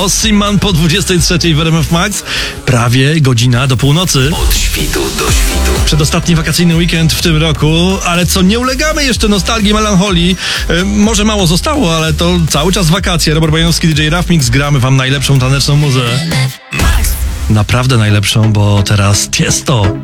Simman po 23 w RMF Max. Prawie godzina do północy. Od świtu do świtu. Przedostatni wakacyjny weekend w tym roku, ale co, nie ulegamy jeszcze nostalgii, melancholii. Może mało zostało, ale to cały czas wakacje. Robert Bojanowski, DJ Rough Mix, gramy wam najlepszą taneczną muzę. Naprawdę najlepszą, bo teraz Tiesto.